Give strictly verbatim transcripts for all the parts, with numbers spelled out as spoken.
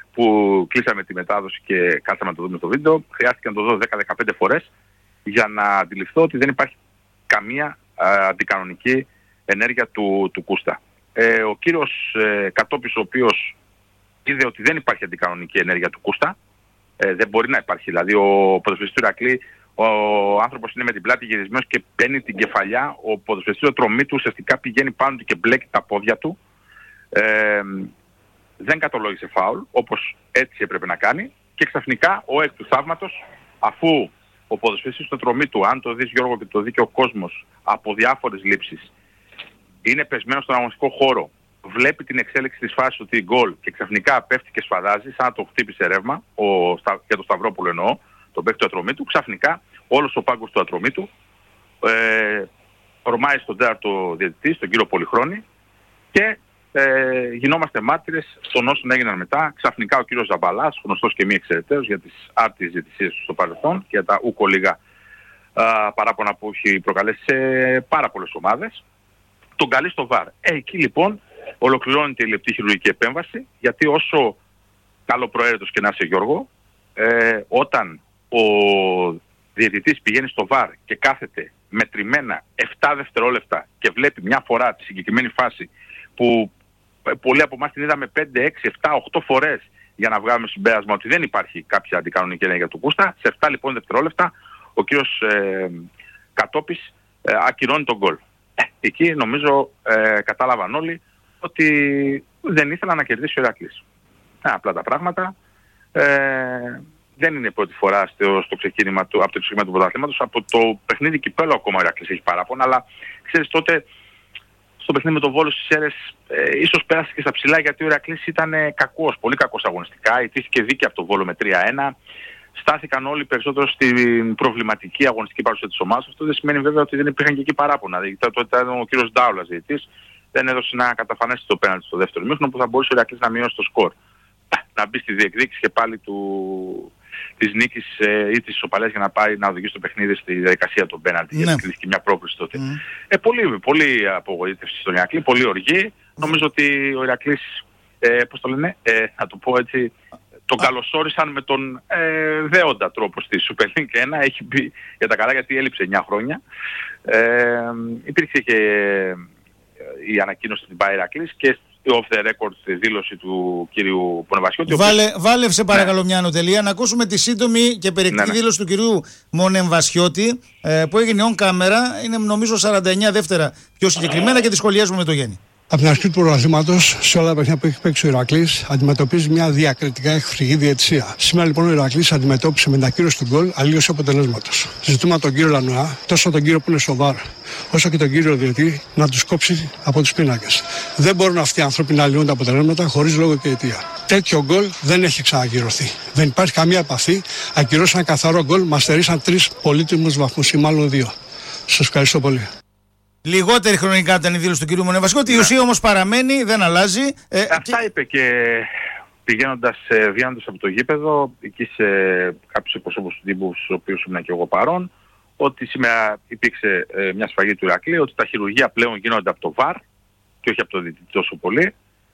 που κλείσαμε τη μετάδοση και κάτσαμε να το δούμε στο βίντεο, χρειάστηκε να το δω δέκα με δεκαπέντε φορές για να αντιληφθώ ότι δεν υπάρχει καμία α, αντικανονική ενέργεια του, του Κούστα. Ε, ο κύριος ε, Κατόπης, ο οποίος είδε ότι δεν υπάρχει αντικανονική ενέργεια του Κούστα, ε, δεν μπορεί να υπάρχει. Δηλαδή ο ποδοσφαιριστής του Ηρακλή, ο άνθρωπος είναι με την πλάτη γυρισμένος και παίρνει την κεφαλιά, ο ποδοσφαιριστής του Ατρωμίτου ουσιαστικά πηγαίνει πάνω του και μπλέκει τα πόδια του. Ε, δεν κατολόγησε φάουλ, όπως έτσι έπρεπε να κάνει, και ξαφνικά ο εκ του θαύματος, αφού ο ποδοσφαιριστής του Ατρωμίτου, αν το δεις Γιώργο και το δει και ο κόσμος, από διάφορες λήψεις, είναι πεσμένος στον αγωνιστικό χώρο, βλέπει την εξέλιξη της φάσης ότι γκολ και ξαφνικά πέφτει και σφαδάζει, σαν να το χτύπησε ρεύμα, ο, για τον Σταυρόπουλο εννοώ, τον παίκτη του Ατρωμίτου, ξαφνικά όλος ο πάγκος του Ατρωμίτου ε, ορμάει στον τέταρτο διαιτητή, στον κύριο Πολυχρόνη, και ε, γινόμαστε μάρτυρες των όσων έγιναν μετά. Ξαφνικά ο κύριος Ζαμπαλάς, γνωστός και μη εξαιρεταίος για τις άρτιες διαιτησίες του στο παρελθόν και για τα ούκο λίγα παράπονα που έχει προκαλέσει σε πάρα πολλές ομάδες, τον καλεί στο βαρ. Ε, εκεί λοιπόν ολοκληρώνεται η λεπτή χειρουργική επέμβαση, γιατί όσο καλοπροαίρετος και να είσαι Γιώργο, ε, όταν ο διαιτητής πηγαίνει στο βαρ και κάθεται μετρημένα επτά δευτερόλεπτα και βλέπει μια φορά τη συγκεκριμένη φάση που πολλοί από εμάς την είδαμε πέντε, έξι, επτά, οκτώ φορές για να βγάλουμε συμπέρασμα ότι δεν υπάρχει κάποια αντικανονική ενέργεια του Κούστα, σε επτά λοιπόν δευτερόλεπτα ο κύριος ε, Κατόπης ε, ακυρώνει τον γκολ. Ε, εκεί νομίζω ε, κατάλαβαν όλοι ότι δεν ήθελαν να κερδίσει ο Ηρακλής. Ε, απλά τα πράγματα. Ε, δεν είναι η πρώτη φορά στο, στο ξεκίνημα του, από το ξεκίνημα του πρωταθλήματος. Από το παιχνίδι κυπέλλου ακόμα ο Ηρακλής έχει παράπονα, αλλά ξέρεις τότε στο παιχνίδι με τον Βόλο στις Σέρρες ε, ίσως πέρασε και στα ψηλά, γιατί ο Ηρακλής ήταν ε, κακός, πολύ κακός αγωνιστικά. Ητήθηκε δίκαια από τον Βόλο με τρία ένα. Στάθηκαν όλοι περισσότερο στην προβληματική αγωνιστική παρουσία της ομάδας. Αυτό δεν σημαίνει βέβαια ότι δεν υπήρχαν και εκεί παράπονα. Δηλαδή τότε ήταν ο κύριος Ντάουλας διαιτητής, δεν έδωσε ένα καταφανέστη πέναλτι στο δεύτερο ημίχρονο που θα μπορούσε ο Ηρακλής να μειώσει το σκορ. Να μπει στη διεκδίκηση και πάλι του, της νίκης ε, ή της ισοπαλίας για να πάει να οδηγήσει το παιχνίδι στη διαδικασία των πέναλτι. Ναι. Γιατί κλείθηκε μια πρόκληση τότε. Mm. Ε, πολύ, πολύ απογοήτευση στον Ηρακλή, πολύ οργή. Mm. Νομίζω ότι ο Ηρακλής, ε, πώς το λένε, ε, να το πω έτσι, τον καλωσόρισαν με τον ε, δέοντα τρόπο στη Super League ένα. Έχει μπει για τα καλά γιατί έλειψε εννιά χρόνια. Ε, υπήρξε και η ανακοίνωση στην Ηρακλής και off the record στη δήλωση του κύριου Μονεμβασιώτη. Βάλε, οποίος... βάλε σε παρακαλώ ναι. μια ανωτελεία να ακούσουμε τη σύντομη και περιεκτική ναι, ναι. δήλωση του κυρίου Μονεμβασιώτη ε, που έγινε on camera. Είναι νομίζω σαράντα εννιά δεύτερα πιο συγκεκριμένα και τη σχολιάζουμε με το Γέννη. Από την αρχή του πρωταθλήματος, σε όλα τα παιχνίδια που έχει παίξει ο Ηρακλής, αντιμετωπίζει μια διακριτικά εκφρική διαιτησία. Σήμερα λοιπόν ο Ηρακλής αντιμετώπισε με την ακύρωση του γκολ αλλίωση αποτελέσματος. Ζητούμε από τον κύριο Λανουά, τόσο τον κύριο που είναι στο βαρ, όσο και τον κύριο διαιτητή, να τους κόψει από τους πίνακες. Δεν μπορούν αυτοί οι άνθρωποι να αλλοιούν τα αποτελέσματα χωρίς λόγο και αιτία. Τέτοιο γκολ δεν έχει ξανακυρωθεί. Δεν υπάρχει καμία επαφή. Ακυρώσαν καθαρό γκολ, μας στερήσαν τρεις πολύτιμους βαθμούς ή μάλλον δύο. Σας ευχαριστώ πολύ. Λιγότερη χρονικά ήταν η δήλωση του κ. Μονεμβασιώτη, ναι. Η ουσία όμως παραμένει, δεν αλλάζει. Ε, Αυτά και... είπε και πηγαίνοντας, βγαίνοντας από το γήπεδο, εκεί σε κάποιους εκπροσώπους του τύπου, στους οποίους ήμουν και εγώ παρόν, ότι σήμερα υπήρξε ε, μια σφαγή του Ηρακλή, ότι τα χειρουργεία πλέον γίνονται από το βαρ και όχι από το διαιτητή τόσο πολύ.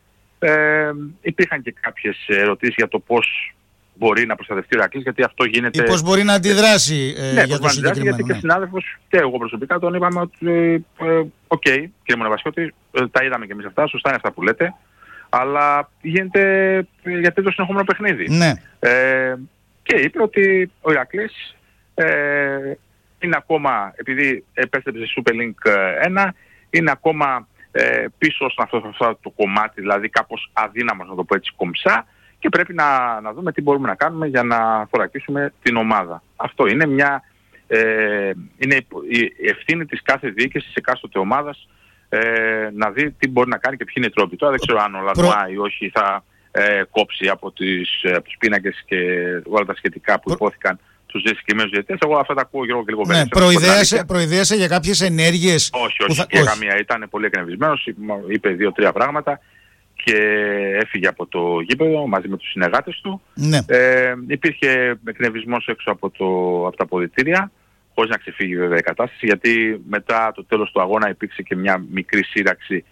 Ε, υπήρχαν και κάποιες ερωτήσεις για το πώς μπορεί να προστατευτεί ο Ηρακλής, γιατί αυτό γίνεται... Ή πώς μπορεί να αντιδράσει ε, ναι, για το συγκεκριμένο. Γιατί ναι. και συνάδελφος και εγώ προσωπικά τον είπαμε ότι οκ, ε, okay, κύριε Μονεμβασιώτη, ε, τα είδαμε και εμείς αυτά, σωστά είναι αυτά που λέτε, αλλά γίνεται για τρίτο συνεχόμενο παιχνίδι. Ναι. Ε, και είπε ότι ο Ηρακλής ε, είναι ακόμα, επειδή επέστρεψε σε Super League ένα, είναι ακόμα ε, πίσω σε αυτό, αυτό το κομμάτι, δηλαδή κάπως αδύναμος, να το πω έτσι, κομψά, και πρέπει να, να δούμε τι μπορούμε να κάνουμε για να θωρακίσουμε την ομάδα. Αυτό είναι μια ε, είναι η ευθύνη της κάθε διοίκησης, σε εκάστοτε ομάδας, ε, να δει τι μπορεί να κάνει και ποιοι είναι οι τρόποι. Τώρα δεν ξέρω αν ο Λανουά ή όχι θα ε, κόψει από, τις, από τους πίνακες και όλα τα σχετικά που Προ... υπόθηκαν τους συγκεκριμένους διαιτητές. Εγώ αυτά τα ακούω Γιώργο και λίγο ναι, προειδέασε, προειδέασε για κάποιες ενέργειες. Όχι, όχι, θα... και όχι. Καμία. Ήταν πολύ εκνευρισμένος, είπε δύο-τρία πράγματα και έφυγε από το γήπεδο μαζί με τους συνεργάτες του. Ναι. Ε, υπήρχε εκνευρισμός έξω από, το, από τα αποδυτήρια, χωρίς να ξεφύγει βέβαια η κατάσταση, γιατί μετά το τέλος του αγώνα υπήρξε και μια μικρή σύραξη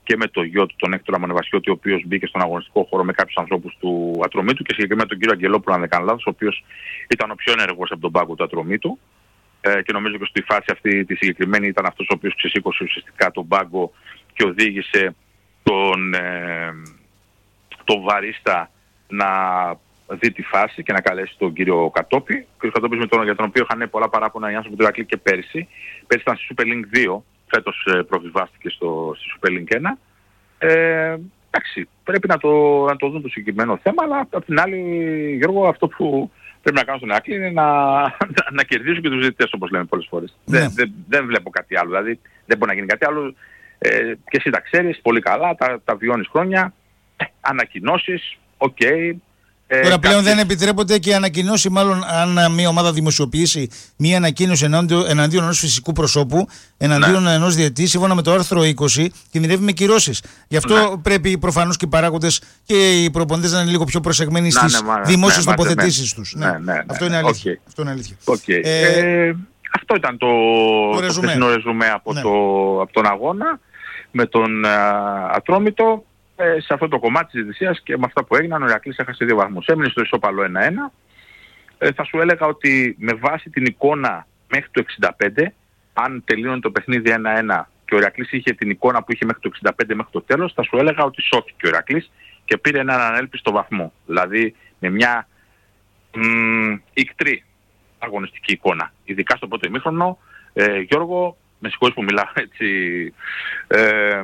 και με το γιο του, τον Έκτορα Μονεβασιώτη, ο οποίος μπήκε στον αγωνιστικό χώρο με κάποιους ανθρώπους του Ατρομήτου και συγκεκριμένα τον κύριο Αγγελόπουλο, αν δεν κάνω λάθος, ο οποίος ήταν ο πιο ενεργός από τον πάγκο του Ατρομήτου. Ε, και νομίζω και στη φάση αυτή τη συγκεκριμένη ήταν αυτός ο οποίος ξεσήκωσε ουσιαστικά τον πάγκο και οδήγησε τον, ε, τον βαρίστα να δει τη φάση και να καλέσει τον κύριο Κατόπη. Ο κύριος Κατόπης, με τον, για τον οποίο είχαν πολλά παράπονα οι άνθρωποι του Ηρακλή και πέρσι. Πέρσι ήταν στη Super League δύο, φέτος ε, προβιβάστηκε στο, στη Super League ένα. Ε, εντάξει, πρέπει να το, να το δουν το συγκεκριμένο θέμα, αλλά απ' την άλλη, Γιώργο, αυτό που πρέπει να κάνουν στον Ηρακλή είναι να, να, να κερδίσουν και τους ζητητές, όπως λέμε πολλές φορές. Ναι. Δεν, δεν, δεν βλέπω κάτι άλλο, δηλαδή δεν μπορεί να γίνει κάτι άλλο. Ε, και εσύ τα ξέρεις πολύ καλά, τα, τα βιώνεις χρόνια, ε, ανακοινώσεις, οκ. Okay. Ε, Τώρα πλέον κάποιες... δεν επιτρέπονται και ανακοινώσει, μάλλον αν μια ομάδα δημοσιοποιήσει μια ανακοίνωση εναντίον, εναντίον ενός φυσικού προσώπου, εναντίον ναι. ενός διαιτητή, σύμφωνα με το άρθρο είκοσι, κινδυνεύει με κυρώσεις. Γι' αυτό ναι. πρέπει προφανώς και οι παράγοντες και οι προπονητές να είναι λίγο πιο προσεγμένοι στις ναι, ναι, δημόσιες ναι, τοποθετήσεις τους. Ναι. Ναι, ναι, ναι, αυτό είναι αλήθεια. Okay. Αυτό, είναι αλήθεια. Okay. Ε, ε, αυτό ήταν το, το χθεσινό ρεζουμέ από, ναι. το, από τον αγώνα με τον α, Ατρόμητο. Ε, σε αυτό το κομμάτι της διαιτησίας και με αυτά που έγιναν, ο Ηρακλής έχασε δύο βαθμούς. Έμεινε στο ισόπαλο ένα ένα. Ε, θα σου έλεγα ότι με βάση την εικόνα μέχρι το εξήντα πέντε, αν τελείωνε το παιχνίδι ένα ένα και ο Ηρακλής είχε την εικόνα που είχε μέχρι το εξήντα πέντε μέχρι το τέλος, θα σου έλεγα ότι σώθηκε ο Ηρακλής και πήρε έναν ανέλπιστο βαθμό. Δηλαδή με μια μ, ικτρή αγωνιστική εικόνα. Ειδικά στο πρώτο ημίχρονο, ε, Γιώργο, με συγχωρείς που μιλάω έτσι... Ε,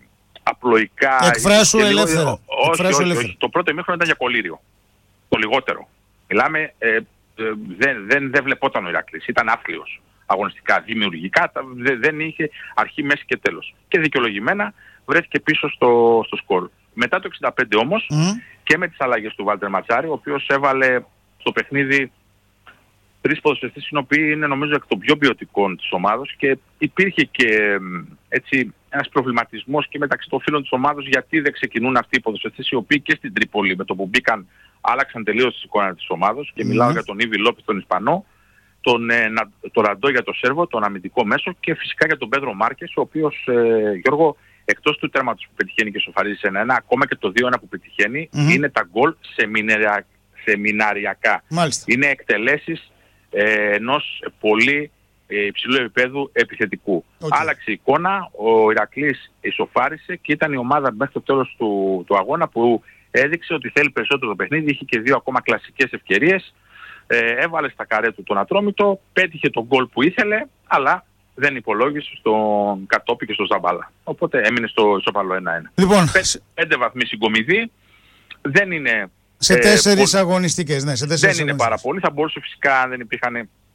απλοϊκά. Εκφράσου ελεύθερα. Όχι, Εκφράσου όχι, ελεύθερα. όχι. Το πρώτο ημίχρονο ήταν για κολύριο. Το λιγότερο. Μιλάμε, ε, ε, δεν, δεν, δεν βλεπόταν ο Ηρακλής. Ήταν άθλιος. Αγωνιστικά, δημιουργικά, δεν, δεν είχε αρχή, μέση και τέλος. Και δικαιολογημένα βρέθηκε πίσω στο, στο σκορ. Μετά το εξήντα πέντε όμως, mm. και με τις αλλαγές του Βάλτερ Ματσάρη, ο οποίος έβαλε στο παιχνίδι τρεις ποδοσφαιριστές, οι οποίοι είναι νομίζω εκ των πιο ποιοτικών της ομάδος, και υπήρχε και έτσι ένας προβληματισμός και μεταξύ των φίλων της ομάδος γιατί δεν ξεκινούν αυτοί οι ποδοσφαιριστές, οι οποίοι και στην Τρίπολη με το που μπήκαν άλλαξαν τελείως τις εικόνα της ομάδος, και mm. μιλάω για τον Ήβι Λόπες τον Ισπανό, τον, ε, τον Ραντό για τον Σέρβο, τον αμυντικό μέσο, και φυσικά για τον Πέδρο Μάρκες, ο οποίος, ε, Γιώργο, εκτός του τέρματος που πετυχαίνει και σοφαρίζει ένα ένα, ακόμα και το δύο ένα που πετυχαίνει, mm. είναι τα γκολ σεμιναρια, σεμιναριακά. Μάλιστα. Είναι εκτελέσεις ε, ενός πολύ ε, υψηλού επίπεδου επιθετικού. Okay. Άλλαξε η εικόνα, ο Ηρακλής ισοφάρισε και ήταν η ομάδα μέχρι το τέλος του, του αγώνα που έδειξε ότι θέλει περισσότερο το παιχνίδι, είχε και δύο ακόμα κλασικές ευκαιρίες, ε, έβαλε στα καρέ του τον Ατρόμητο, πέτυχε τον γκολ που ήθελε, αλλά δεν υπολόγισε στον Κατόπη και στο Ζαμπάλα. Οπότε έμεινε στο ισόπαλο ένα ένα. Λοιπόν, πέντε, πέντε βαθμοί συγκομιδή, δεν είναι... Σε τέσσερις ε, αγωνιστικές, ναι. Σε τέσσερις δεν είναι πάρα πολύ. Θα μπορούσε φυσικά, αν δεν υπήρχαν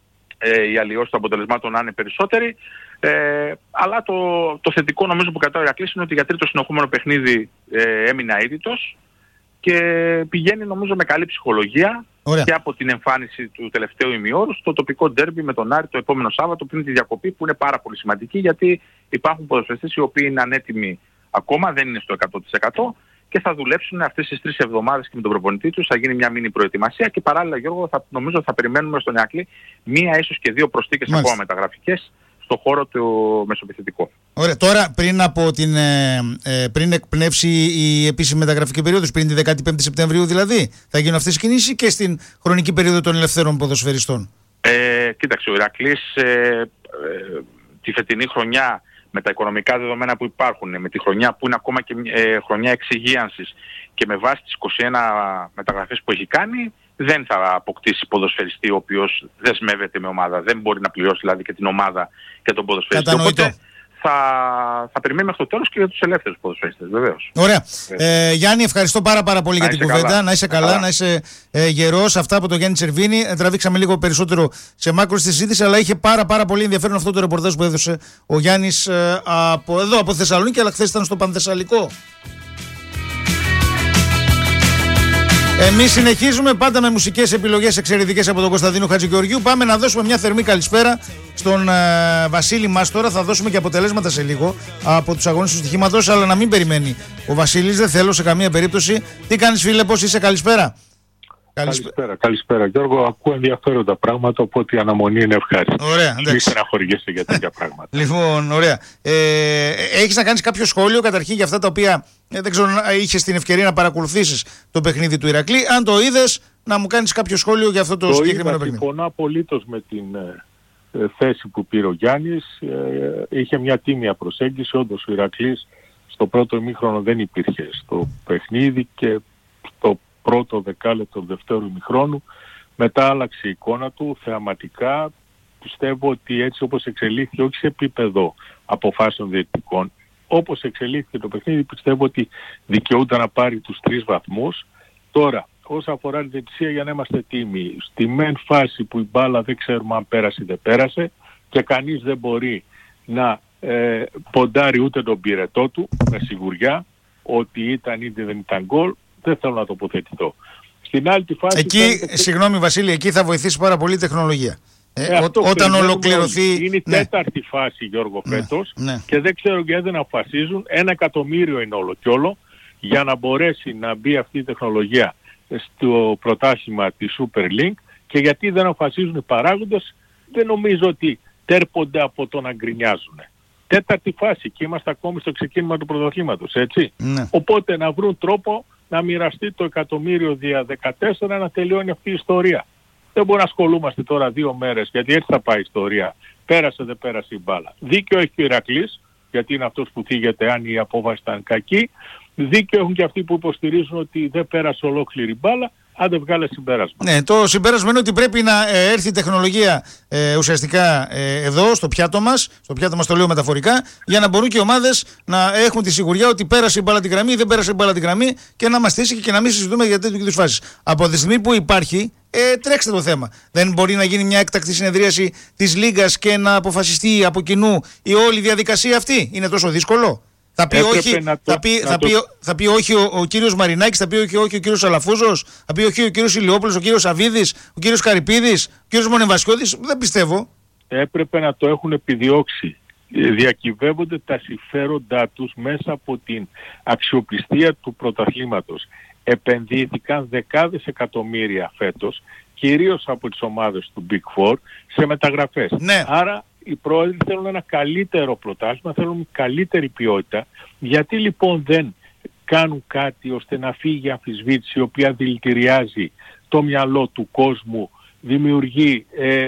ε, οι αλλοιώσεις των αποτελεσμάτων, να είναι περισσότεροι. Ε, αλλά το, το θετικό νομίζω που κρατάει ο Ηρακλής είναι ότι για τρίτο συνεχόμενο παιχνίδι ε, έμεινε αίτητος και πηγαίνει νομίζω με καλή ψυχολογία. Ωραία. Και από την εμφάνιση του τελευταίου ημιώρου στο τοπικό ντέρμπι με τον Άρη το επόμενο Σάββατο πριν τη διακοπή, που είναι πάρα πολύ σημαντική, γιατί υπάρχουν ποδοσφαιριστές οι οποίοι είναι ανέτοιμοι ακόμα, δεν είναι στο εκατό τοις εκατό, και θα δουλέψουν αυτές τις τρεις εβδομάδες και με τον προπονητή τους. Θα γίνει μια μίνι προετοιμασία και παράλληλα, Γιώργο, θα, νομίζω θα περιμένουμε στον Ηρακλή μία ίσως και δύο προσθήκες ακόμα μεταγραφικές στο χώρο του μεσοπιθετικού. Ωραία. Τώρα, πριν, από την, ε, ε, πριν εκπνεύσει η επίσημη μεταγραφική περίοδος, πριν τη δεκαπέντε Σεπτεμβρίου δηλαδή, θα γίνουν αυτές οι κινήσεις και στην χρονική περίοδο των ελευθέρων ποδοσφαιριστών? Ε, κοίταξε, ο Ηρακλής ε, ε, τη φετινή χρονιά, με τα οικονομικά δεδομένα που υπάρχουν, με τη χρονιά που είναι ακόμα και ε, χρονιά εξυγίανσης και με βάση τις είκοσι ένα μεταγραφές που έχει κάνει, δεν θα αποκτήσει ποδοσφαιριστή ο οποίος δεσμεύεται με ομάδα. Δεν μπορεί να πληρώσει δηλαδή και την ομάδα και τον ποδοσφαιριστή. Κατανοητό. Οπότε θα, θα περιμένουμε μέχρι το τέλος και για τους ελεύθερους ποδοσφαιριστές, βεβαίως. Ωραία. Ε, Γιάννη, ευχαριστώ πάρα, πάρα πολύ να για την κουβέντα. Καλά. Να είσαι καλά, καλά. να είσαι ε, γερός. Αυτά από τον Γιάννη Τσερβίνη. Ε, τραβήξαμε λίγο περισσότερο σε μάκρο στη συζήτηση, αλλά είχε πάρα, πάρα πολύ ενδιαφέρον αυτό το ρεπορτάζ που έδωσε ο Γιάννης ε, από εδώ, από Θεσσαλονίκη, αλλά χθες ήταν στο Πανθεσσαλικό. Εμείς συνεχίζουμε πάντα με μουσικές επιλογές εξαιρετικές από τον Κωνσταντίνο Χατζηγεωργίου. Πάμε να δώσουμε μια θερμή καλησπέρα στον ε, Βασίλη μας τώρα. Θα δώσουμε και αποτελέσματα σε λίγο από τους αγώνες του στοιχήματος, αλλά να μην περιμένει ο Βασίλης, δεν θέλω σε καμία περίπτωση. Τι κάνεις, φίλε, πώς είσαι, καλησπέρα? Καλησπέρα, καλησπέρα Γιώργο. Ακούω ενδιαφέροντα πράγματα, οπότε η αναμονή είναι ευχάριστη. Ωραία, μην στεναχωριέσαι για τέτοια πράγματα. Λοιπόν, ωραία. Ε, έχεις να κάνεις κάποιο σχόλιο καταρχήν για αυτά τα οποία ε, δεν ξέρω αν είχες την ευκαιρία να παρακολουθήσεις το παιχνίδι του Ηρακλή. Αν το είδες, να μου κάνεις κάποιο σχόλιο για αυτό το, το συγκεκριμένο είδα, παιχνίδι. Συμφωνώ απολύτως με την ε, θέση που πήρε ο Γιάννης. Ε, είχε μια τίμια προσέγγιση. Όντως ο Ηρακλής στο πρώτο ημίχρονο δεν υπήρχε στο παιχνίδι και στο πρώτο δεκάλεπτο του δεύτερου ημιχρόνου. Μετά άλλαξε η εικόνα του θεαματικά. Πιστεύω ότι έτσι όπως εξελίχθηκε, όχι σε επίπεδο αποφάσεων διαιτητικών, όπως εξελίχθηκε το παιχνίδι, πιστεύω ότι δικαιούταν να πάρει τους τρεις βαθμούς. Τώρα, όσον αφορά τη διαιτησία, για να είμαστε τίμοι, στη μεν φάση που η μπάλα δεν ξέρουμε αν πέρασε ή δεν πέρασε και κανείς δεν μπορεί να ε, ποντάρει ούτε τον πυρετό του με σιγουριά ότι ήταν ή δεν ήταν γκολ, δεν θέλω να τοποθετηθώ. Στην άλλη τη φάση... Εκεί, φαίνεται... συγγνώμη Βασίλη, εκεί θα βοηθήσει πάρα πολύ η τεχνολογία. Ε, ε, όταν ολοκληρωθεί... Είναι η ναι. τέταρτη φάση, Γιώργο, φέτος, ναι. Ναι. και δεν ξέρω γιατί δεν αποφασίζουν. Ένα εκατομμύριο είναι όλο κι όλο για να μπορέσει να μπει αυτή η τεχνολογία στο πρωτάθλημα της Super League, και γιατί δεν αποφασίζουν οι παράγοντες, δεν νομίζω ότι τέρπονται από το να γκρινιάζουν. Τέταρτη φάση και είμαστε ακόμη στο ξεκίνημα του πρωταθλήματος, έτσι. Ναι. Οπότε να βρουν τρόπο να μοιραστεί το εκατομμύριο δια δεκατέσσερα, να τελειώνει αυτή η ιστορία. Δεν μπορούμε να ασχολούμαστε τώρα δύο μέρες, γιατί έτσι θα πάει η ιστορία. Πέρασε, δεν πέρασε η μπάλα. Δίκιο έχει ο Ηρακλής, γιατί είναι αυτός που θίγεται αν η απόφαση ήταν κακή. Δίκιο έχουν και αυτοί που υποστηρίζουν ότι δεν πέρασε ολόκληρη μπάλα, αν δεν βγάλε συμπέρασμα. Ναι, το συμπέρασμα είναι ότι πρέπει να ε, έρθει η τεχνολογία ε, ουσιαστικά ε, εδώ, στο πιάτο μας, στο πιάτο μας το λέω μεταφορικά, για να μπορούν και οι ομάδες να έχουν τη σιγουριά ότι πέρασε η μπάλα τη γραμμή ή δεν πέρασε η μπάλα τη γραμμή, και να μας στήσει και να μην συζητούμε για τέτοιου είδους φάσεις. Από τη στιγμή που υπάρχει, ε, τρέξτε το θέμα. Δεν μπορεί να γίνει μια έκτακτη συνεδρίαση της Λίγκας και να αποφασιστεί από κοινού η όλη διαδικασία αυτή? Είναι τόσο δύσκολο? Θα πει, όχι, το, θα, πει, θα, το... πει, θα πει όχι ο, ο κύριος Μαρινάκης, θα πει όχι, όχι ο κύριος Αλαφούζος, θα πει όχι ο κύριος Ηλιόπουλος, ο κύριος Σαββίδης, ο κύριος Καρυπίδης, ο κύριος Μονεβασιώδης. Δεν πιστεύω. Έπρεπε να το έχουν επιδιώξει. Διακυβεύονται τα συμφέροντά τους μέσα από την αξιοπιστία του πρωταθλήματος. Επενδύθηκαν δεκάδες εκατομμύρια φέτος, κυρίως από τις ομάδες του Big Four, σε μεταγραφές. Ναι. Άρα οι πρόεδροι θέλουν ένα καλύτερο πρωτάθλημα, θέλουν καλύτερη ποιότητα. Γιατί λοιπόν δεν κάνουν κάτι ώστε να φύγει η αμφισβήτηση, η οποία δηλητηριάζει το μυαλό του κόσμου, δημιουργεί ε,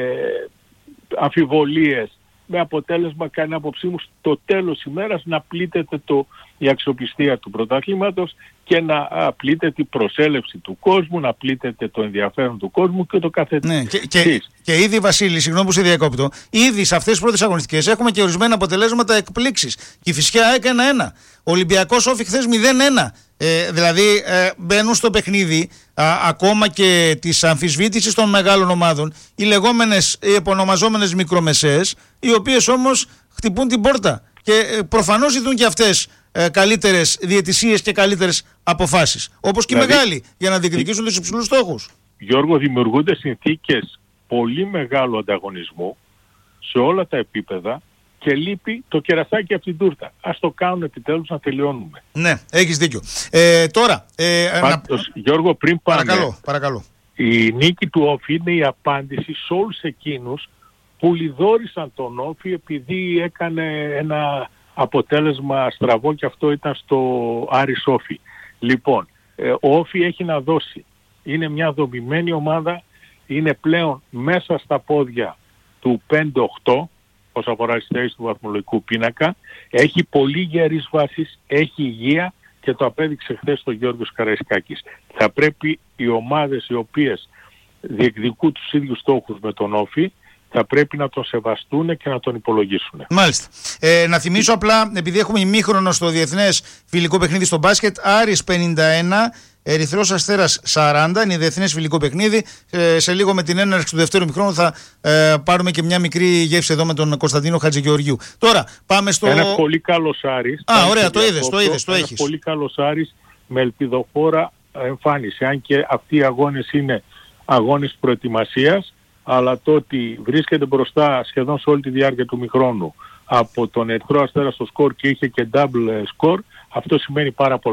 αμφιβολίες, με αποτέλεσμα, κάνει άποψή μου, στο τέλος ημέρας να πλήττεται το, η αξιοπιστία του πρωταθλήματος και να α, πλήττεται η προσέλευση του κόσμου, να πλήττεται το ενδιαφέρον του κόσμου και το καθετής. Ναι, και, και, και ήδη, Βασίλη, συγγνώμη που σε διακόπτω, ήδη σε αυτές τις πρώτες αγωνιστικές έχουμε και ορισμένα αποτελέσματα εκπλήξεις. Και η Φυσιά έκανε ένα. Ο Ολυμπιακός Όφη χθες μηδέν ένα. Ε, δηλαδή ε, μπαίνουν στο παιχνίδι α, ακόμα και της αμφισβήτησης των μεγάλων ομάδων οι λεγόμενες, οι επωνομαζόμενες μικρομεσαίες, οι οποίες όμως χτυπούν την πόρτα και ε, προφανώς ζητούν και αυτές ε, καλύτερες διαιτησίες και καλύτερες αποφάσεις, όπως και οι δηλαδή, μεγάλοι, για να διεκδικήσουν τους υψηλούς στόχους. Γιώργο, δημιουργούνται συνθήκες πολύ μεγάλου ανταγωνισμού σε όλα τα επίπεδα και λείπει το κερασάκι από την τούρτα. Ας το κάνουν επιτέλους να τελειώνουμε. Ναι, έχεις δίκιο. Ε, τώρα... Ε, Πάντως, να... Γιώργο, πριν πάμε... Παρακαλώ, παρακαλώ. Η νίκη του Όφη είναι η απάντηση σε όλους εκείνους που λιδόρισαν τον Όφη επειδή έκανε ένα αποτέλεσμα στραβό, και αυτό ήταν στο Άρης Όφη. Λοιπόν, ε, ο Όφη έχει να δώσει. Είναι μια δομημένη ομάδα, είναι πλέον μέσα στα πόδια του πέντε οκτώ, όσον αφορά τις θέσεις του βαθμολογικού πίνακα, έχει πολύ γερείς βάσεις, έχει υγεία και το απέδειξε χθες ο Γιώργος Καραϊσκάκης. Θα πρέπει οι ομάδες οι οποίες διεκδικούν τους ίδιους στόχους με τον Όφη, θα πρέπει να τον σεβαστούν και να τον υπολογίσουν. Μάλιστα. Ε, να θυμίσω απλά, επειδή έχουμε ημίχρονο στο διεθνές φιλικό παιχνίδι στο μπάσκετ, Άρης πενήντα ένα, Ερυθρός Αστέρας σαράντα, είναι διεθνές φιλικό παιχνίδι. Ε, σε λίγο με την έναρξη του δεύτερου ημιχρόνου θα ε, πάρουμε και μια μικρή γεύση εδώ με τον Κωνσταντίνο Χατζηγεωργιού. Τώρα πάμε στο... Ένα πολύ καλός Άρης. Α, ωραία, το είδες, το είδες, το έχεις. Ένα πολύ καλός Άρης με ελπιδοφόρα εμφάνιση. Αν και αυτοί οι αγώνες είναι αγώνες προετοιμασίας, αλλά το ότι βρίσκεται μπροστά σχεδόν σε όλη τη διάρκεια του ημιχρόνου από τον Ερυθρό Αστέρα στο σκορ και είχε και double score, αυτό σημαίνει πάρα πολλά.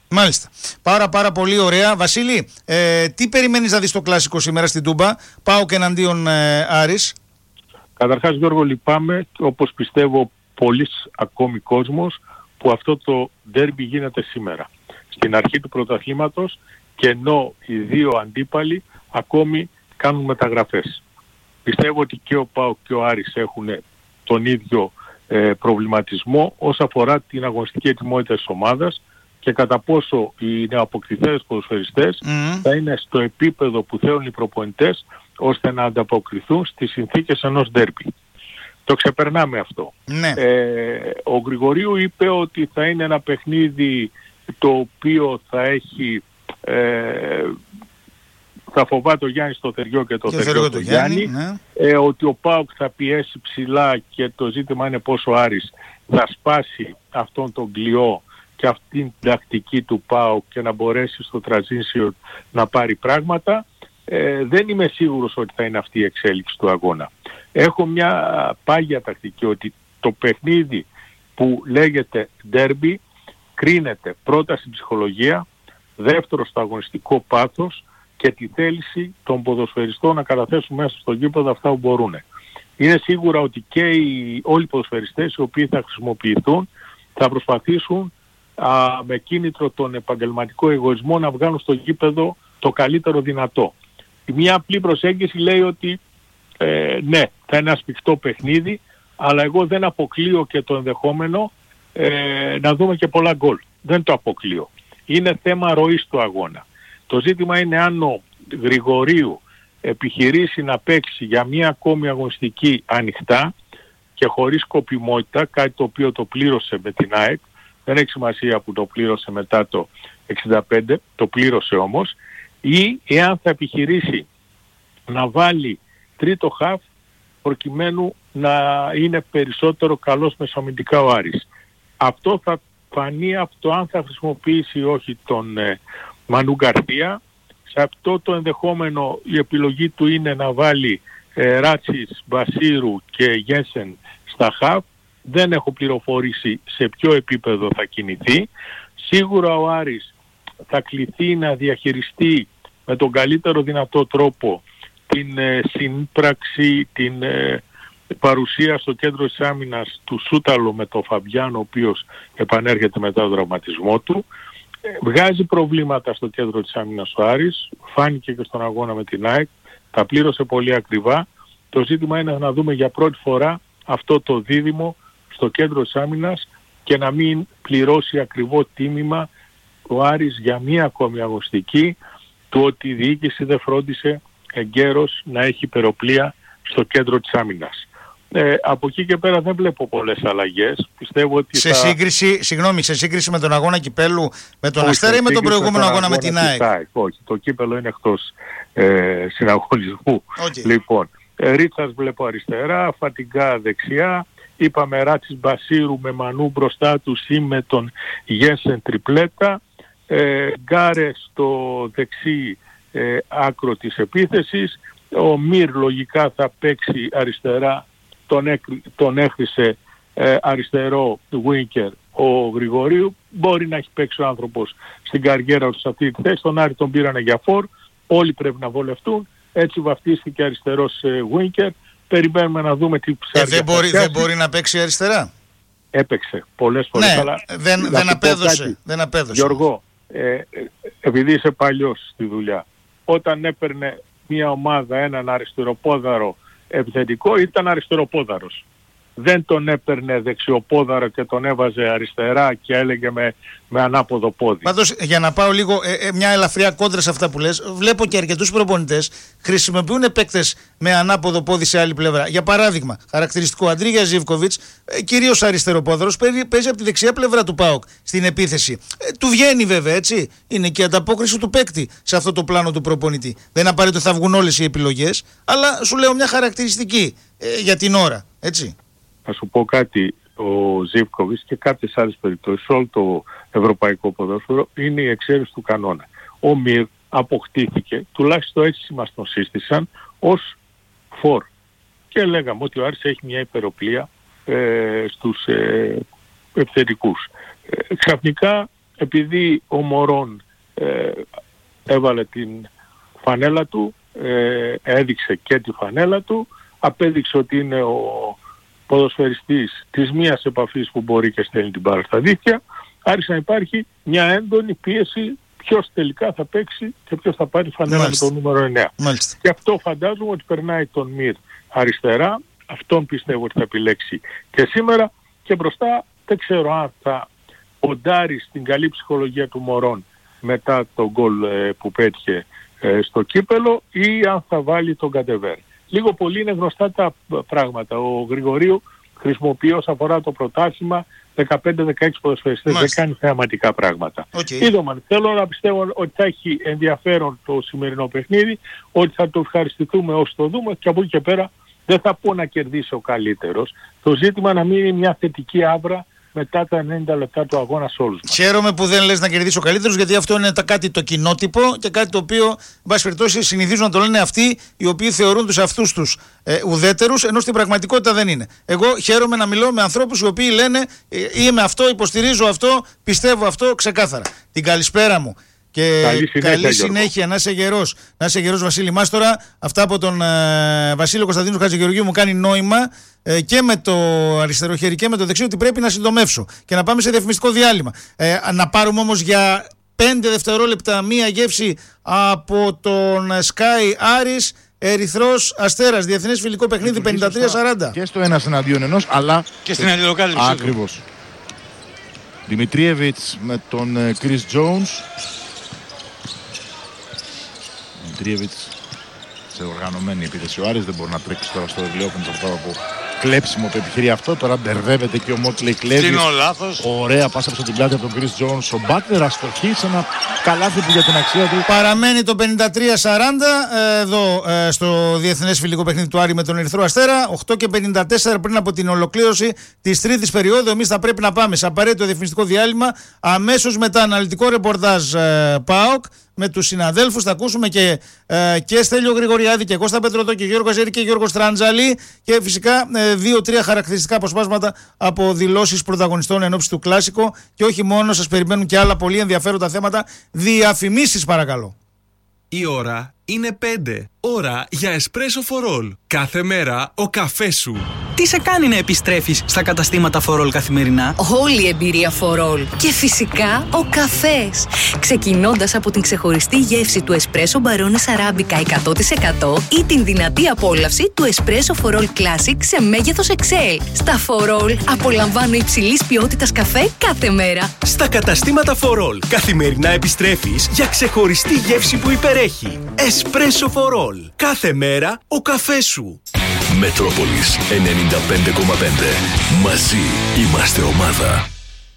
Μάλιστα. Πάρα πάρα πολύ ωραία. Βασίλη, ε, τι περιμένεις να δεις στο κλασικό σήμερα στην Τούμπα? ΠΑΟΚ εναντίον ε, Άρης. Καταρχάς, Γιώργο, λυπάμαι, όπως πιστεύω πολλοί ακόμη κόσμος, που αυτό το ντέρμπι γίνεται σήμερα, στην αρχή του πρωταθλήματος, και ενώ οι δύο αντίπαλοι ακόμη κάνουν μεταγραφές. Πιστεύω ότι και ο ΠΑΟΚ και ο Άρης έχουν τον ίδιο ε, προβληματισμό όσον αφορά την αγωνιστική ετοιμότητα της ομάδας και κατά πόσο οι νεοαποκτηθέντες ποδοσφαιριστές mm. θα είναι στο επίπεδο που θέλουν οι προπονητές ώστε να ανταποκριθούν στις συνθήκες ενός ντέρμπι. Το ξεπερνάμε αυτό. Ναι. Ε, ο Γρηγορίου είπε ότι θα είναι ένα παιχνίδι το οποίο θα έχει... Ε, θα φοβάται ο Γιάννης το Θεριό και το Θεριό το Γιάννη, ναι. ε, ότι ο ΠΑΟΚ θα πιέσει ψηλά και το ζήτημα είναι πόσο ο Άρης θα σπάσει αυτόν τον κλειό και αυτήν την τακτική του ΠΑΟΚ και να μπορέσει στο transition να πάρει πράγματα. Ε, δεν είμαι σίγουρος ότι θα είναι αυτή η εξέλιξη του αγώνα. Έχω μια πάγια τακτική ότι το παιχνίδι που λέγεται derby κρίνεται πρώτα στην ψυχολογία, δεύτερο στο αγωνιστικό πάθος και τη θέληση των ποδοσφαιριστών να καταθέσουν μέσα στο γήπεδο αυτά που μπορούν. Είναι σίγουρα ότι και οι, όλοι οι ποδοσφαιριστές οι οποίοι θα χρησιμοποιηθούν θα προσπαθήσουν α, με κίνητρο τον επαγγελματικό εγωισμό να βγάλουν στο γήπεδο το καλύτερο δυνατό. Μια απλή προσέγγιση λέει ότι ε, ναι, θα είναι ένα σφιχτό παιχνίδι, αλλά εγώ δεν αποκλείω και το ενδεχόμενο ε, να δούμε και πολλά γκολ. Δεν το αποκλείω. Είναι θέμα ροής του αγώνα. Το ζήτημα είναι αν ο Γρηγορίου επιχειρήσει να παίξει για μία ακόμη αγωνιστική ανοιχτά και χωρίς σκοπιμότητα, κάτι το οποίο το πλήρωσε με την ΑΕΚ. Δεν έχει σημασία που το πλήρωσε μετά το εξήντα πέντε, το πλήρωσε όμως. Ή εάν θα επιχειρήσει να βάλει τρίτο χαφ προκειμένου να είναι περισσότερο καλός μεσοαμυντικά ο Άρης. Αυτό θα φανεί από το αν θα χρησιμοποιήσει ή όχι τον ε, Μανού Γκαρθία. Σε αυτό το ενδεχόμενο η επιλογή του είναι να βάλει ε, Ράτσις, Μπασίρου και Γένσεν στα χαφ. Δεν έχω πληροφορήσει σε ποιο επίπεδο θα κινηθεί. Σίγουρα ο Άρης θα κληθεί να διαχειριστεί με τον καλύτερο δυνατό τρόπο την ε, σύμπραξη, την ε, παρουσία στο κέντρο της άμυνας του Σούταλο με τον Φαμπιάνο, ο οποίος επανέρχεται μετά τον τραυματισμό του. Ε, βγάζει προβλήματα στο κέντρο της άμυνας ο Άρης, φάνηκε και στον αγώνα με την ΑΕΚ, τα πλήρωσε πολύ ακριβά. Το ζήτημα είναι να δούμε για πρώτη φορά αυτό το δίδυμο στο κέντρο της άμυνας και να μην πληρώσει ακριβό τίμημα ο Άρης για μία ακόμη αγωνιστική του ότι η διοίκηση δεν φρόντισε εγκαίρως να έχει υπεροπλία στο κέντρο της άμυνας. Ε, από εκεί και πέρα δεν βλέπω πολλές αλλαγές. Πιστεύω ότι σε, θα... σύγκριση, συγγνώμη, σε σύγκριση με τον αγώνα κυπέλου με τον Αστέρα ή με τον προηγούμενο αγώνα, αγώνα με την ΑΕΚ? Όχι, το κύπελο είναι εκτός ε, συναγωνισμού. Okay. Λοιπόν, ε, Ρίτσας βλέπω αριστερά, Φατιγκά δεξιά. Είπαμε Ράτσις Μπασίρου με Μανού μπροστά του ή με τον Γένσεν τριπλέτα. Ε, Γκάρε στο δεξί ε, άκρο της επίθεσης. Ο Μυρ λογικά θα παίξει αριστερά, τον, έκρι, τον έχρισε ε, αριστερό Βίνκερ ο Γρηγορίου. Μπορεί να έχει παίξει ο άνθρωπος στην καριέρα του σε αυτή τη θέση. Τον Άρη τον πήρανε για φορ, όλοι πρέπει να βολευτούν. Έτσι βαφτίστηκε αριστερός Βίνκερ. Περιμένουμε να δούμε τι ψάρια. Ε, δεν, μπορεί, δεν μπορεί να παίξει αριστερά. Έπαιξε πολλές φορές. Ναι, αλλά δεν, δεν, απέδωσε, δεν απέδωσε. Γιώργο, ε, επειδή είσαι παλιός στη δουλειά, όταν έπαιρνε μια ομάδα έναν αριστεροπόδαρο επιθετικό, ήταν αριστεροπόδαρος. Δεν τον έπαιρνε δεξιοπόδαρο και τον έβαζε αριστερά και έλεγε με, με ανάποδο πόδι. Πάντως, για να πάω λίγο ε, ε, μια ελαφριά κόντρα σε αυτά που λες, βλέπω και αρκετούς προπονητές χρησιμοποιούν παίκτες με ανάποδο πόδι σε άλλη πλευρά. Για παράδειγμα, χαρακτηριστικό Αντρίγια Ζίβκοβιτς, ε, κυρίως αριστεροπόδαρος, παίζει από τη δεξιά πλευρά του ΠΑΟΚ στην επίθεση. Ε, του βγαίνει βέβαια, έτσι. Είναι και η ανταπόκριση του παίκτη σε αυτό το πλάνο του προπονητή. Δεν απαραίτητο θα βγουν όλες οι επιλογές, αλλά σου λέω μια χαρακτηριστική ε, για την ώρα, έτσι. Θα σου πω κάτι, ο Ζίβκοβιτς και κάποιες άλλες περιπτώσεις, όλο το ευρωπαϊκό ποδόσφαιρο είναι η εξαίρεση του κανόνα. Ο Μυρ αποκτήθηκε, τουλάχιστον έτσι μας τον σύστησαν, ως φορ. Και λέγαμε ότι ο Άρης έχει μια υπεροπλία ε, στους ε, επιθετικούς. Ε, ξαφνικά επειδή ο Μωρόν ε, έβαλε την φανέλα του, ε, έδειξε και τη φανέλα του, απέδειξε ότι είναι ο ποδοσφαιριστής της μίας επαφής που μπορεί και στέλνει την μπάλα στα δίχτυα, άρχισε να υπάρχει μια έντονη πίεση ποιος τελικά θα παίξει και ποιος θα πάρει φανέλα Μάλιστα. με το νούμερο εννέα. Μάλιστα. Και αυτό φαντάζομαι ότι περνάει τον Μυρ αριστερά, αυτόν πιστεύω ότι θα επιλέξει και σήμερα, και μπροστά δεν ξέρω αν θα ποντάρει στην καλή ψυχολογία του Μωρόν μετά το γκολ ε, που πέτυχε ε, στο κύπελο, ή αν θα βάλει τον Καντεβέρ. Λίγο πολύ είναι γνωστά τα πράγματα. Ο Γρηγορίου χρησιμοποιεί όσον αφορά το πρωτάθλημα δεκαπέντε δεκαέξι ποδοσφαιριστές, δεν κάνει θεαματικά πράγματα. Okay. Είδωμαν, θέλω να πιστεύω ότι θα έχει ενδιαφέρον το σημερινό παιχνίδι, ότι θα το ευχαριστηθούμε όσο το δούμε, και από εκεί και πέρα δεν θα πω να κερδίσει ο καλύτερος. Το ζήτημα να μείνει μια θετική άβρα μετά τα ενενήντα λεπτά του αγώνα σε όλους μας. Χαίρομαι που δεν λες να κερδίσει ο καλύτερος, γιατί αυτό είναι τα, κάτι το κοινότυπο και κάτι το οποίο, εν πάση περιπτώσει, συνηθίζουν να το λένε αυτοί οι οποίοι θεωρούν τους αυτούς τους ε, ουδέτερους, ενώ στην πραγματικότητα δεν είναι. Εγώ χαίρομαι να μιλώ με ανθρώπους οι οποίοι λένε ε, είμαι αυτό, υποστηρίζω αυτό, πιστεύω αυτό ξεκάθαρα. Την καλησπέρα μου. Και καλή συνέχεια, καλή συνέχεια να είσαι γερός. Να είσαι γερός, Βασίλη Μάστορα. Αυτά από τον ε, Βασίλειο Κωνσταντίνου Χατζηγεωργίου μου κάνει νόημα ε, και με το αριστερό χέρι και με το δεξί, ότι πρέπει να συντομεύσω και να πάμε σε διαφημιστικό διάλειμμα. Ε, να πάρουμε όμως για πέντε δευτερόλεπτα μία γεύση από τον Sky Άρης Ερυθρός Αστέρας. Διεθνές φιλικό παιχνίδι πενήντα τρία σαράντα. Και στο ένας εναντίον ενός, αλλά και στην αλληλοκάλυψη. Ακριβώς. Δημητρίεβιτς με τον Chris Jones. Δημητρίεβιτς σε οργανωμένη επίθεση. Ο Άρης δεν μπορεί να τρέξει τώρα στο βιβλίο αυτό από κλέψιμο το επιχειρεί αυτό. Τώρα μπερδεύεται και ο Μότλεϊ κλέβει. Είναι ο λάθος. Ωραία πάσα από την πλάτη από τον Chris Jones. Ο Μπάτλερ αστοχή σε ένα καλάθι που για την αξία του. Παραμένει το πενήντα τρία σαράντα εδώ στο διεθνές φιλικό παιχνίδι του Άρη με τον Ερυθρό Αστέρα. οκτώ και πενήντα τέσσερα πριν από την ολοκλήρωση της τρίτης περίοδου. Εμείς θα πρέπει να πάμε σε απαραίτητο διαφημιστικό διάλειμμα. Αμέσως μετά αναλυτικό ρεπορτάζ ε, ΠΑΟΚ με τους συναδέλφους. Θα ακούσουμε και, ε, και Στέλιο Γρηγοριάδη και Κώστα Πετρωτό και Γιώργο Αζέρη και Γιώργο Στραντζαλή, και φυσικά ε, δύο-τρία χαρακτηριστικά αποσπάσματα από δηλώσεις πρωταγωνιστών εν ώψη του Κλάσικο. Και όχι μόνο, σας περιμένουν και άλλα πολύ ενδιαφέροντα θέματα. Διαφημίσεις παρακαλώ. Η ώρα είναι πέντε. Ώρα για εσπρέσο for all. Κάθε μέρα ο καφές σου. Τι σε κάνει να επιστρέφεις στα καταστήματα for all καθημερινά? Όλη η εμπειρία for all. Και φυσικά ο καφές. Ξεκινώντας από την ξεχωριστή γεύση του εσπρέσο Barones Arabica εκατό τοις εκατό ή την δυνατή απόλαυση του εσπρέσο for all Classic σε μέγεθος εξ ελ. Στα for all απολαμβάνω υψηλής ποιότητας καφέ κάθε μέρα. Στα καταστήματα for all καθημερινά επιστρέφεις για ξεχωριστή γεύση που υπερέχει. Εσπρέσο for all. Κάθε μέρα ο καφές σου. Μετρόπολης ενενήντα πέντε κόμμα πέντε. Μαζί είμαστε ομάδα.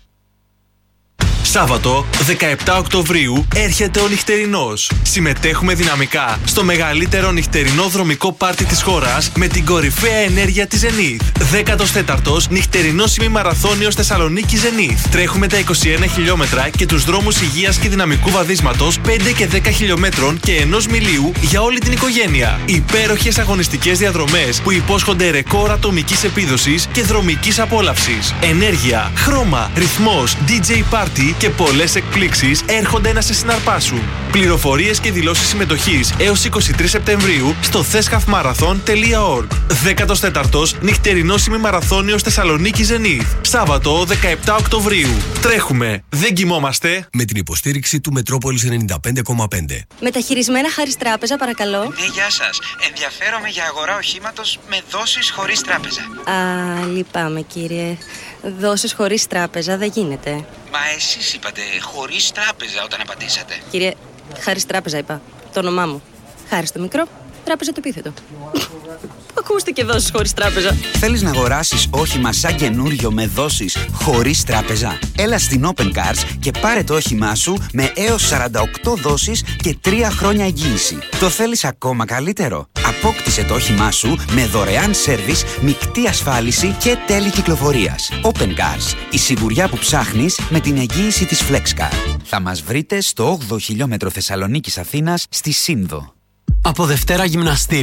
Σάββατο δεκαεπτά Οκτωβρίου έρχεται ο νυχτερινός. Συμμετέχουμε δυναμικά στο μεγαλύτερο νυχτερινό δρομικό πάρτι της χώρας με την κορυφαία ενέργεια της Zenith. δέκατος τέταρτος νυχτερινός ημιμαραθώνιος Θεσσαλονίκη Zenith. Τρέχουμε τα είκοσι ένα χιλιόμετρα και τους δρόμους υγείας και δυναμικού βαδίσματος πέντε και δέκα χιλιόμετρων και ενός μιλίου για όλη την οικογένεια. Υπέροχες αγωνιστικές διαδρομές που υπόσχονται ρεκόρ ατομικής επίδοσης και δρομικής απόλαυσης. Ενέργεια, χρώμα, ρυθμός, ντι τζέι Party και πολλές εκπλήξεις έρχονται να σε συναρπάσουν. Πληροφορίες και δηλώσεις συμμετοχής έως είκοσι τρεις Σεπτεμβρίου στο θέσχαφμαραθών τελεία org. δέκατος τέταρτος νυχτερινός ημιμαραθώνιος Θεσσαλονίκη Zenith. Σάββατο δεκαεπτά Οκτωβρίου. Τρέχουμε, δεν κοιμόμαστε. Με την υποστήριξη του Μετρόπολης ενενήντα πέντε κόμμα πέντε. Μεταχειρισμένα Χάρις Τράπεζα, παρακαλώ. Ναι, γεια σας. Ενδιαφέρομαι για αγορά οχήματος με δόσεις χωρίς τράπεζα. Α, λυπάμαι κύριε. Δόσεις χωρίς τράπεζα δεν γίνεται. Μα εσείς είπατε χωρίς τράπεζα όταν απαντήσατε. Κύριε, Χάρις Τράπεζα είπα. Το όνομά μου. Χάρις το μικρό, τράπεζα το επίθετο. Ακούστηκε δόσεις χωρίς τράπεζα. Θέλεις να αγοράσεις όχημα σαν καινούριο με δόσεις χωρίς τράπεζα? Έλα στην Open Cars και πάρε το όχημά σου με έως σαράντα οκτώ δόσεις και τρία χρόνια εγγύηση. Το θέλεις ακόμα καλύτερο? Απόκτησε το όχημά σου με δωρεάν σέρβις, μεικτή ασφάλιση και τέλη κυκλοφορίας. Open Cars. Η σιγουριά που ψάχνεις με την εγγύηση της FlexCar. Θα μας βρείτε στο όγδοο χιλιόμετρο Θεσσαλονίκης Αθήνας στη Σύνδο. Από Δευτέρα γυμναστήριο.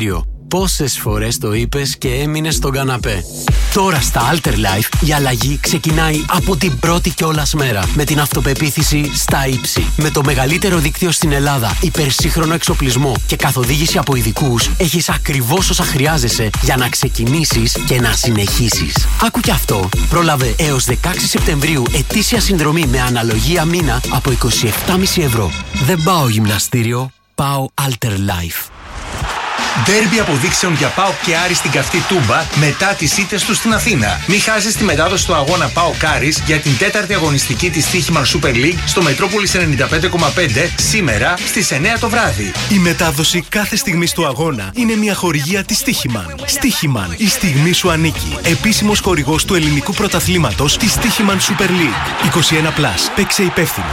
Πόσες φορές το είπες και έμεινες στον καναπέ. Τώρα στα Alter Life η αλλαγή ξεκινάει από την πρώτη κιόλας μέρα. Με την αυτοπεποίθηση στα ύψη. Με το μεγαλύτερο δίκτυο στην Ελλάδα, υπερσύγχρονο εξοπλισμό και καθοδήγηση από ειδικούς, έχεις ακριβώς όσα χρειάζεσαι για να ξεκινήσεις και να συνεχίσεις. Άκου κι αυτό. Πρόλαβε έως δεκαέξι Σεπτεμβρίου ετήσια συνδρομή με αναλογία μήνα από είκοσι επτά κόμμα πέντε ευρώ. Δεν πάω γυμναστήριο, πάω Alter Life. Ντέρμπι αποδείξεων για ΠΑΟΚ και Άρη στην καυτή Τούμπα μετά τις ήττες του στην Αθήνα. Μην χάσεις τη μετάδοση του αγώνα ΠΑΟΚ Άρης για την τέταρτη αγωνιστική της Στοίχημαν Super League στο Μετρόπολης ενενήντα πέντε κόμμα πέντε σήμερα στις εννιά το βράδυ. Η μετάδοση κάθε στιγμής του αγώνα είναι μια χορηγία της Στοίχημαν. Στοίχημαν, η στιγμή σου ανήκει. Επίσημος χορηγός του ελληνικού πρωταθλήματος της Στοίχημαν Super League. είκοσι ένα συν, παίξε υπεύθυνα.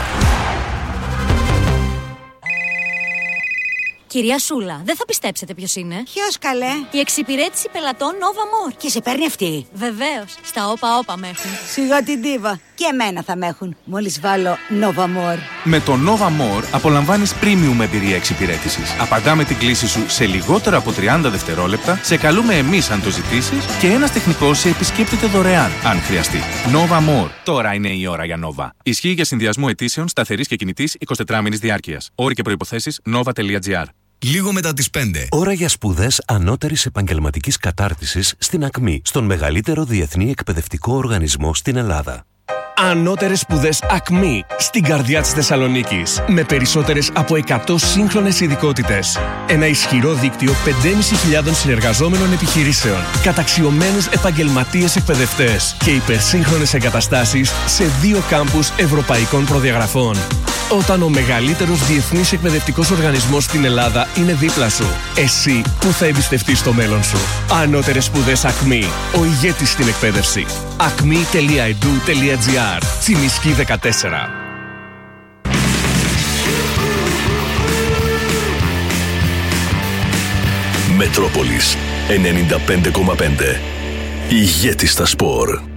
Κυρία Σούλα, δεν θα πιστέψετε ποιος είναι. Ποιος καλέ? Η εξυπηρέτηση πελατών Nova More. Και σε παίρνει αυτή? Βεβαίως. Στα όπα όπα με έχουν. Σιγά την τίβα. Και εμένα θα με έχουν. Μόλις βάλω Nova More. Με το Nova More απολαμβάνεις premium εμπειρία εξυπηρέτησης. Απαντάμε την κλήση σου σε λιγότερο από τριάντα δευτερόλεπτα, σε καλούμε εμείς αν το ζητήσεις και ένας τεχνικός σε επισκέπτεται δωρεάν αν χρειαστεί. Nova More. Τώρα είναι η ώρα για Nova. Ισχύει για συνδυασμό αιτήσεων σταθερής και κινητής εικοσιτετράμηνης διάρκειας. Όροι και προϋποθέσεις nova τελεία gr. Λίγο μετά τις πέντε. Ώρα για σπουδές ανώτερης επαγγελματικής κατάρτισης στην ΑΚΜΗ, στον μεγαλύτερο διεθνή εκπαιδευτικό οργανισμό στην Ελλάδα. Ανώτερες σπουδές ΑΚΜΗ στην καρδιά της Θεσσαλονίκης. Με περισσότερες από εκατό σύγχρονες ειδικότητες. Ένα ισχυρό δίκτυο πεντέμισι χιλιάδων συνεργαζόμενων επιχειρήσεων. Καταξιωμένους επαγγελματίες εκπαιδευτές. Και υπερσύγχρονες εγκαταστάσεις σε δύο κάμπους ευρωπαϊκών προδιαγραφών. Όταν ο μεγαλύτερος διεθνής εκπαιδευτικός οργανισμός στην Ελλάδα είναι δίπλα σου, εσύ που θα εμπιστευτείς το μέλλον σου. Ανώτερες σπουδές ΑΚΜΗ. Ο ηγέτης στην εκπαίδευση. ακμή τελεία ι ντι γιου τελεία τζι άρ. Τσιμισκή δεκατέσσερα. Μετρόπολης ενενήντα πέντε κόμμα πέντε. Ηγέτης στα σπορ.